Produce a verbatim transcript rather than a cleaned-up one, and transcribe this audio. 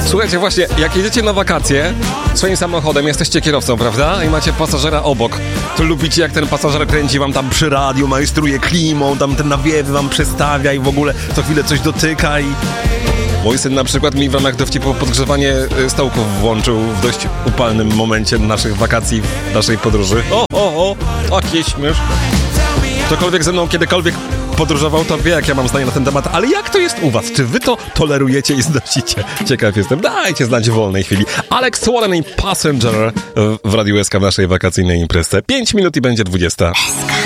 Słuchajcie, właśnie, jak jedziecie na wakacje swoim samochodem, jesteście kierowcą, prawda? I macie pasażera obok, to lubicie, jak ten pasażer kręci wam tam przy radiu, majstruje klimą, tam ten nawiewy wam przestawia i w ogóle co chwilę coś dotyka i... Mój syn na przykład mi w ramach dowcipu podgrzewanie stołków włączył w dość upalnym momencie naszych wakacji, naszej podróży. O, o, o, takie śmieszne. Ktokolwiek ze mną kiedykolwiek podróżował, to wie, jak ja mam zdanie na ten temat, ale jak to jest u was? Czy wy to tolerujecie i znosicie? Ciekaw jestem. Dajcie znać w wolnej chwili. Alex Swollen i Passenger w Radiu S K w naszej wakacyjnej imprezie. Pięć minut i będzie dwudziesta.